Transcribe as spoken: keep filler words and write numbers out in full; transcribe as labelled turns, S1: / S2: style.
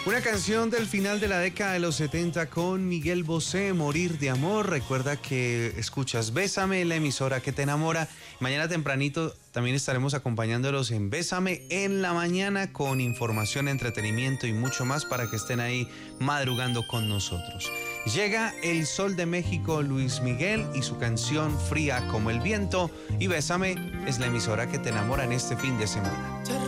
S1: Una canción del final de la década de los setenta con Miguel Bosé, Morir de Amor. Recuerda que escuchas Bésame, la emisora que te enamora. Mañana tempranito también estaremos acompañándolos en Bésame en la mañana con información, entretenimiento y mucho más para que estén ahí madrugando con nosotros. Llega el Sol de México, Luis Miguel, y su canción Fría como el viento. Y Bésame es la emisora que te enamora en este fin de semana.